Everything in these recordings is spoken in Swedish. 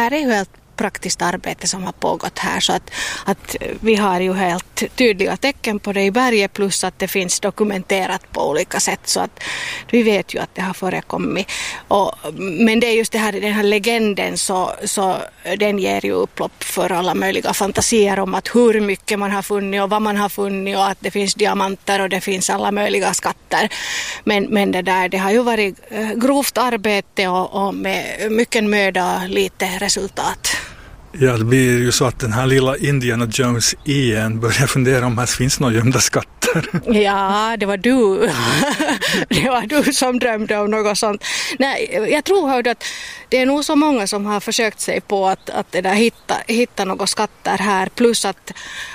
här är ju helt praktiskt arbete som har pågått här, så att vi har ju helt tydliga tecken på det i berget, plus att det finns dokumenterat på olika sätt, så att vi vet ju att det har förekommit. Men det är just den här legenden, så den ger ju upplopp för alla möjliga fantasier om att hur mycket man har funnit och vad man har funnit, och att det finns diamanter och det finns alla möjliga skatter. Men det har ju varit grovt arbete och med mycket möda och lite resultat. Ja, det blir ju så att den här lilla Indiana Jones igen börjar fundera om här finns några gömda skatter. Ja, det var du. Det var du som drömde om något sånt. Nej, jag tror att det är nog så många som har försökt sig på att det där hitta några skatter här. Plus att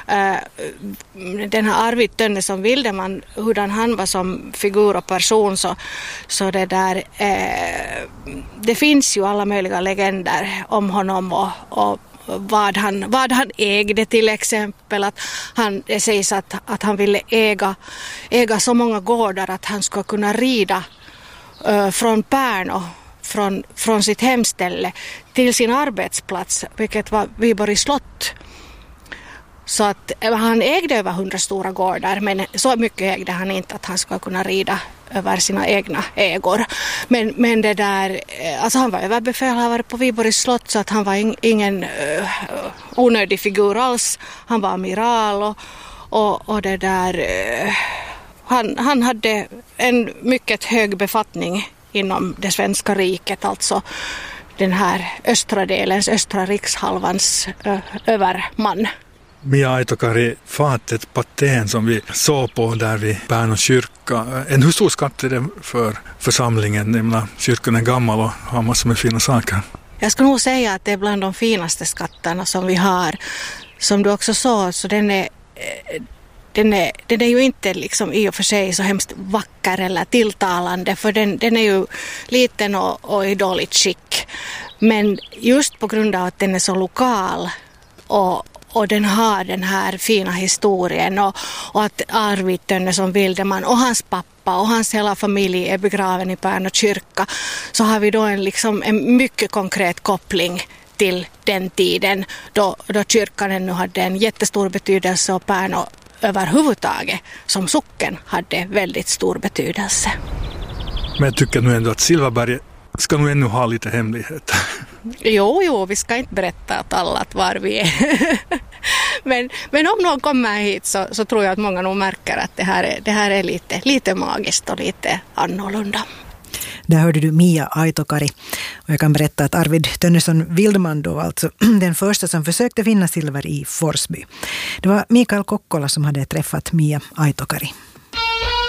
den här Arvid Tönnesson Wilderman, hurdan han var som figur och person, så det där det finns ju alla möjliga legender om honom och vad han ägde, till exempel att det sägs att han ville äga så många gårdar att han skulle kunna rida från Pärno, från sitt hemställe till sin arbetsplats, vilket var Viborg slott. Så att han ägde över 100 stora gårdar, men så mycket ägde han inte att han skulle kunna rida över sina egna ägor. Men det där, alltså han var överbefälhavare på Viborgs slott, så att han var ingen onödig figur alls. Han var amiral och det där, han hade en mycket hög befattning inom det svenska riket, alltså den här östra rikshalvans överman. Mia Aitokari, fatet Patén som vi såg på där vid Pärnu kyrka. Hur stor skatt är det för församlingen? Jag menar, kyrkan är gammal och har massor med fina saker. Jag skulle nog säga att det är bland de finaste skatterna som vi har. Som du också sa, så den är ju inte liksom i och för sig så hemskt vacker eller tilltalande, för den är ju liten och i dåligt skick. Men just på grund av att den är så lokal och den har den här fina historien och att Arvid Tönnesson Wilderman och hans pappa och hans hela familj är begraven i Pärnu kyrka, så har vi då en mycket konkret koppling till den tiden då kyrkan ännu hade en jättestor betydelse och Pärnu överhuvudtaget som socken hade väldigt stor betydelse. Men jag tycker nu ändå att Silverberg ska nog ännu ha lite hemligheter. Jo, vi ska inte berätta åt alla att var vi är. men om någon kommer hit så tror jag att många nog märker att det här är lite magiskt och lite annorlunda. Där hörde du Mia Aitokari. Och jag kan berätta att Arvid Tönnesson Wilderman då, alltså den första som försökte finna silver i Forsby. Det var Mikael Kokkola som hade träffat Mia Aitokari.